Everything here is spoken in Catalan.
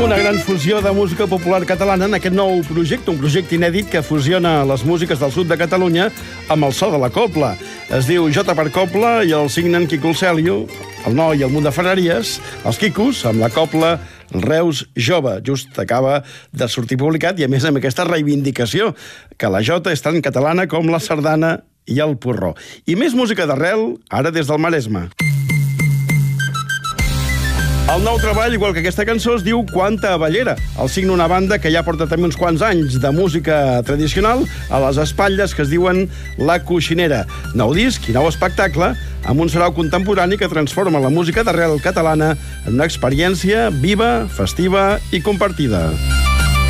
una gran fusió de música popular catalana en aquest nou projecte, un projecte inèdit que fusiona les músiques del sud de Catalunya amb el so de la cobla. Es diu Jota per Cobla i el signen Quico el Cèlio, el Noi i el Munt de Ferreries, els Quicos, amb la cobla Reus Jove. Just acaba de sortir publicat i, a més, amb aquesta reivindicació, que la Jota és tan catalana com la sardana i el porró. I més música d'arrel, ara des del Maresme. El nou treball, igual que aquesta cançó, es diu Quanta Abellera. El signa una banda que ja porta també uns quants anys de música tradicional a les espatlles, que es diuen La Coixinera. Nou disc i nou espectacle amb un sarau contemporani que transforma la música d'arrel catalana en una experiència viva, festiva i compartida.